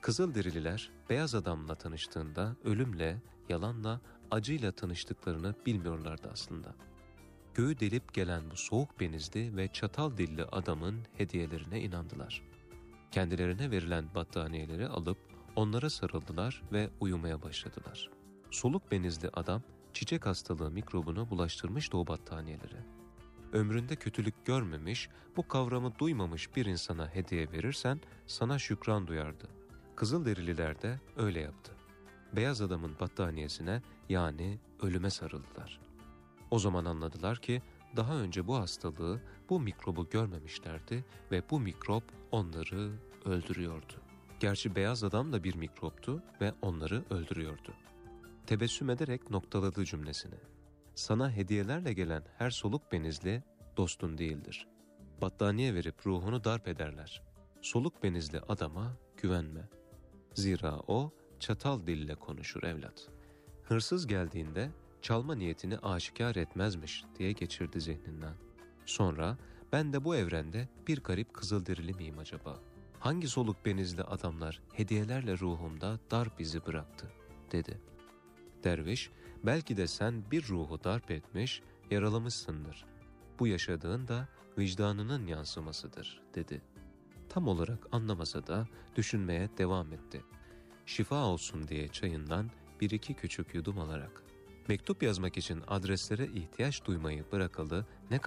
Kızılderililer beyaz adamla tanıştığında ölümle, yalanla, acıyla tanıştıklarını bilmiyorlardı aslında. Göğü delip gelen bu soğuk benizli ve çatal dilli adamın hediyelerine inandılar. Kendilerine verilen battaniyeleri alıp onlara sarıldılar ve uyumaya başladılar. Soluk benizli adam çiçek hastalığı mikrobunu bulaştırmıştı o battaniyelere. Ömründe kötülük görmemiş, bu kavramı duymamış bir insana hediye verirsen sana şükran duyardı. Kızılderililer de öyle yaptı. Beyaz adamın battaniyesine, yani ölüme sarıldılar. O zaman anladılar ki daha önce bu hastalığı, bu mikrobu görmemişlerdi ve bu mikrop onları öldürüyordu. Gerçi beyaz adam da bir mikroptu ve onları öldürüyordu. Tebessüm ederek noktaladı cümlesini. Sana hediyelerle gelen her soluk benizli dostun değildir. Battaniye verip ruhunu darp ederler. Soluk benizli adama güvenme. Zira o çatal dille konuşur evlat. Hırsız geldiğinde çalma niyetini aşikar etmezmiş diye geçirdi zihninden. Sonra ben de bu evrende bir garip kızılderili miyim acaba? Hangi soluk benizli adamlar hediyelerle ruhumda darp izi bıraktı dedi. Derviş, belki de sen bir ruhu darp etmiş, yaralamışsındır. Bu yaşadığın da vicdanının yansımasıdır dedi. Tam olarak anlamasa da düşünmeye devam etti. Şifa olsun diye çayından bir iki küçük yudum alarak. Mektup yazmak için adreslere ihtiyaç duymayı bırakalı ne